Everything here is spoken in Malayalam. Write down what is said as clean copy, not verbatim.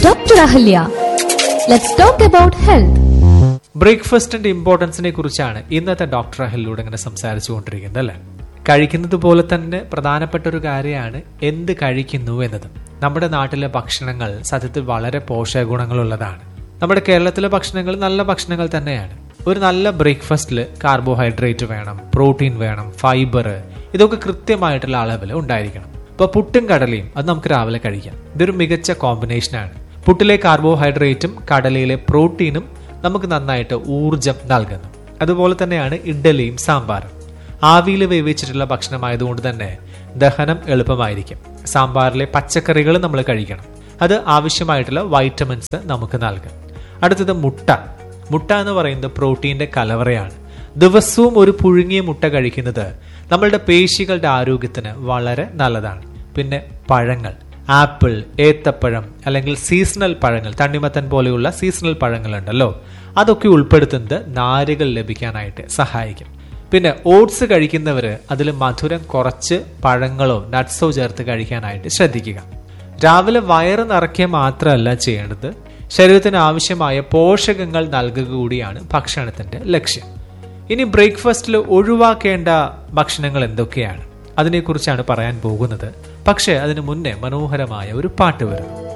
Dr. Ahalya. Let's talk about health. ബ്രേക്ക്ഫാസ്റ്റിന്റെ ഇമ്പോർട്ടൻസിനെ കുറിച്ചാണ് ഇന്നത്തെ ഡോക്ടർ അഹലിലൂടെ ഇങ്ങനെ സംസാരിച്ചുകൊണ്ടിരിക്കുന്നത് അല്ലേ. കഴിക്കുന്നത് പോലെ തന്നെ പ്രധാനപ്പെട്ട ഒരു കാര്യമാണ് എന്ത് കഴിക്കുന്നു എന്നത്. നമ്മുടെ നാട്ടിലെ ഭക്ഷണങ്ങൾ സത്യത്തിൽ വളരെ പോഷകഗുണങ്ങളുള്ളതാണ്. നമ്മുടെ കേരളത്തിലെ ഭക്ഷണങ്ങൾ നല്ല ഭക്ഷണങ്ങൾ തന്നെയാണ്. ഒരു നല്ല ബ്രേക്ക്ഫാസ്റ്റിൽ കാർബോഹൈഡ്രേറ്റ് വേണം, പ്രോട്ടീൻ വേണം, ഫൈബർ, ഇതൊക്കെ കൃത്യമായിട്ടുള്ള അളവിൽ ഉണ്ടായിരിക്കണം. ഇപ്പോൾ പുട്ടും കടലയും അത് നമുക്ക് രാവിലെ കഴിക്കാം. ഇതൊരു മികച്ച കോമ്പിനേഷനാണ്. പുട്ടിലെ കാർബോഹൈഡ്രേറ്റും കടലയിലെ പ്രോട്ടീനും നമുക്ക് നന്നായിട്ട് ഊർജം നൽകുന്നു. അതുപോലെ തന്നെയാണ് ഇഡ്ഡലിയും സാമ്പാറും. ആവിയിൽ വേവിച്ചിട്ടുള്ള ഭക്ഷണമായതുകൊണ്ട് തന്നെ ദഹനം എളുപ്പമായിരിക്കും. സാമ്പാറിലെ പച്ചക്കറികൾ നമ്മൾ കഴിക്കണം. അത് ആവശ്യമായിട്ടുള്ള വൈറ്റമിൻസ് നമുക്ക് നൽകും. അടുത്തത് മുട്ട. മുട്ട എന്ന് പറയുന്നത് പ്രോട്ടീന്റെ കലവറയാണ്. ദിവസവും ഒരു പുഴുങ്ങിയ മുട്ട കഴിക്കുന്നത് നമ്മളുടെ പേശികളുടെ ആരോഗ്യത്തിന് വളരെ നല്ലതാണ്. പിന്നെ പഴങ്ങൾ, ആപ്പിൾ, ഏത്തപ്പഴം അല്ലെങ്കിൽ സീസണൽ പഴങ്ങൾ, തണ്ണിമത്തൻ പോലെയുള്ള സീസണൽ പഴങ്ങളുണ്ടല്ലോ, അതൊക്കെ ഉൾപ്പെടുത്തുന്നത് നാരുകൾ ലഭിക്കാനായിട്ട് സഹായിക്കും. പിന്നെ ഓട്സ് കഴിക്കുന്നവർ അതിൽ മധുരം കുറച്ച് പഴങ്ങളോ നട്ട്സോ ചേർത്ത് കഴിക്കാനായിട്ട് ശ്രദ്ധിക്കുക. രാവിലെ വയറ് നിറയ്ക്കുക മാത്രമല്ല ചെയ്യേണ്ടത്, ശരീരത്തിന് ആവശ്യമായ പോഷകങ്ങൾ നൽകുക കൂടിയാണ് ഭക്ഷണത്തിന്റെ ലക്ഷ്യം. ഇനി ബ്രേക്ക്ഫാസ്റ്റിൽ ഒഴിവാക്കേണ്ട ഭക്ഷണങ്ങൾ എന്തൊക്കെയാണ്, അതിനെക്കുറിച്ചാണ് പറയാൻ പോകുന്നത്. പക്ഷേ അതിനു മുന്നേ മനോഹരമായ ഒരു പാട്ട് വരും.